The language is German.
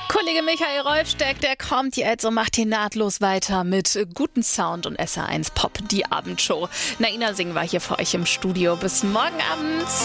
Kollege Michael Rolfsteck, der kommt jetzt und macht hier nahtlos weiter mit gutem Sound und SR1 Pop, die Abendshow. Naina Singh war hier für euch im Studio. Bis morgen Abend.